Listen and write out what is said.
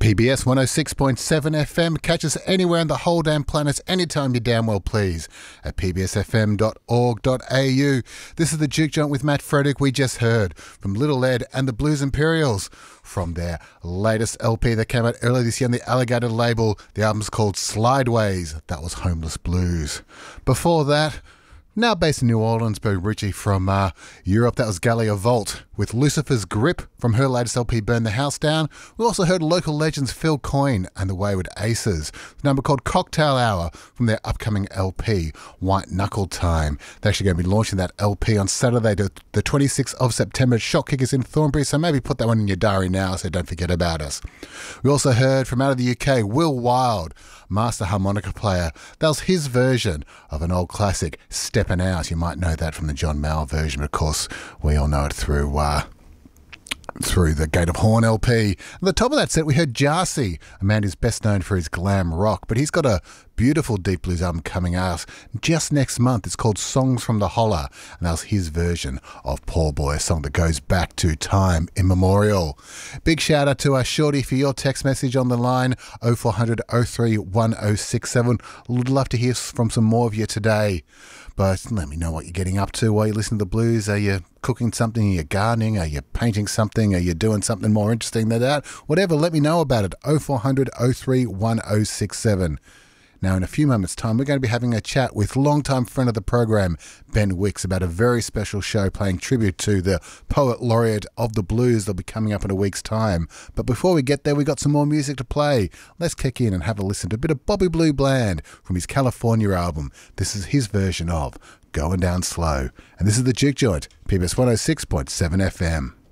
PBS 106.7 FM. Catch us anywhere on the whole damn planet, anytime you damn well please, at pbsfm.org.au. This is the Juke Joint with Matt Frederick. We just heard from Little Ed and the Blues Imperials from their latest LP that came out earlier this year on the Alligator label. The album's called Slideways. That was Homeless Blues. Before that, now based in New Orleans, but Richie from Europe, that was Galia Volt with Lucifer's Grip from her latest LP, Burn the House Down. We also heard local legends Phil Coyne and the Wayward Aces, the number called Cocktail Hour from their upcoming LP, White Knuckle Time. They're actually going to be launching that LP on Saturday, the 26th of September at Shock Kickers in Thornbury, so maybe put that one in your diary now so don't forget about us. We also heard from out of the UK, Will Wild, master harmonica player. That was his version of an old classic, Steppin' Out. You might know that from the John Mayall version, but of course we all know it through the Gate of Horn LP. At the top of that set, we heard Jarcy, a man who's best known for his glam rock, but he's got a beautiful deep blues album coming out just next month. It's called Songs from the Holler, and that was his version of Poor Boy, a song that goes back to time immemorial. Big shout out to Shorty for your text message on the line, 0400 03 1067. Would love to hear from some more of you today. But let me know what you're getting up to while you listen to the blues. Are you cooking something? Are you gardening? Are you painting something? Are you doing something more interesting than that? Whatever, let me know about it. 0400 03 1067. Now, in a few moments' time, we're going to be having a chat with longtime friend of the program, Ben Wicks, about a very special show paying tribute to the Poet Laureate of the Blues that'll be coming up in a week's time. But before we get there, we got some more music to play. Let's kick in and have a listen to a bit of Bobby Blue Bland from his California album. This is his version of Going Down Slow. And this is the Juke Joint, PBS 106.7 FM.